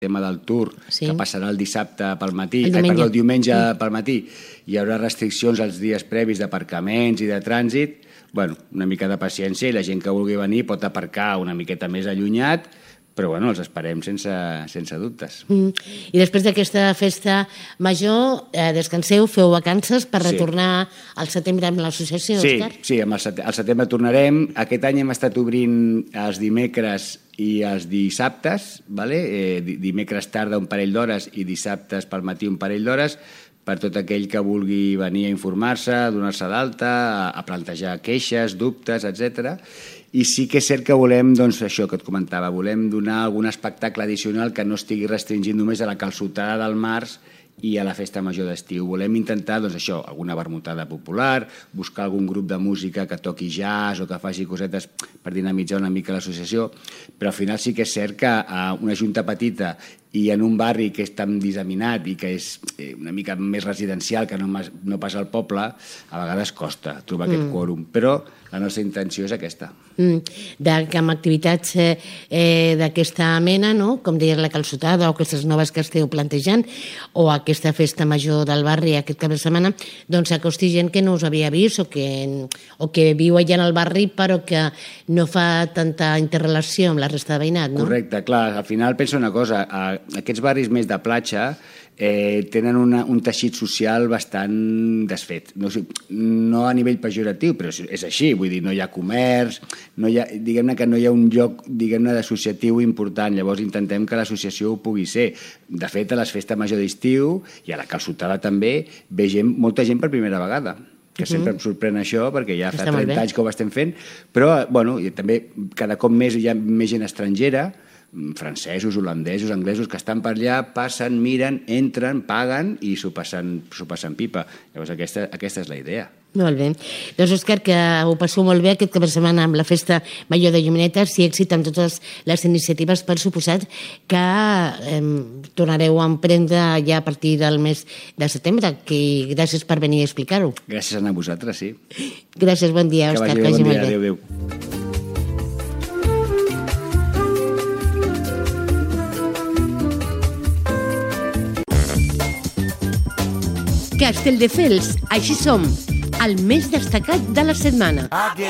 tema del Tour, que passarà el dissabte pel matí, el diumenge pel matí, hi haurà restriccions als dies previs d'aparcaments i de trànsit. Bueno, una mica de paciència i la gent que vulgui venir pot aparcar una miqueta més allunyat, però bueno, els esperem sense dubtes. I després d'aquesta festa major, descanseu, feu vacances per retornar al setembre amb l'associació, Òscar? Sí, al setembre tornarem. Aquest any hem estat obrint els dimecres i els dissabtes, dimecres tarda un parell d'hores i dissabtes pel matí un parell d'hores, per tot aquell que vulgui venir a informar-se, a donar-se d'alta, a plantejar queixes, dubtes, etc. I sí que és cert que volem, doncs això que et comentava, volem donar algun espectacle addicional que no estigui restringint només a la calçotada del març i a la festa major d'estiu. Volem intentar, doncs això, alguna vermutada popular, buscar algun grup de música que toqui jazz o que faci cosetes per dinamitzar una mica l'associació, però al final sí que és cert que a una junta petita i en un barri que és tan disseminat i que és una mica més residencial que no pas al poble, a vegades costa trobar aquest quòrum, però la nostra intenció és aquesta. Amb activitats d'aquesta mena, com deies la calçotada o aquestes noves que esteu plantejant, o aquesta festa major del barri aquest cap de setmana, doncs acosti gent que no us havia vist o que viu allà en el barri però que no fa tanta interrelació amb la resta de veïnat, no? Correcte, clar, al final penso una cosa, aquests barris més de platja tenen un teixit social bastant desfet. No a nivell pejoratiu, però és així. Vull dir, no hi ha comerç, diguem-ne que no hi ha un lloc d'associatiu important. Llavors intentem que l'associació ho pugui ser. De fet, a les festes major d'estiu i a la calçotada també ve molta gent per primera vegada, que sempre em sorprèn això, perquè ja fa 30 anys que ho estem fent, però també cada cop més hi ha més gent estrangera, francesos, holandesos, anglesos, que estan per allà, passen, miren, entren, paguen i s'ho passen pipa. Llavors aquesta és la idea. Molt bé. Doncs, Òscar, que ho passeu molt bé aquest cap de setmana amb la Festa Major de Llumenetes i èxit amb totes les iniciatives, per suposat, que tornareu a emprendre ja a partir del mes de setembre. Gràcies per venir a explicar-ho. Gràcies a vosaltres, sí. Gràcies, bon dia, Òscar. Que vagi molt bé. Adéu. Castelldefels, així som, el més destacat de la setmana.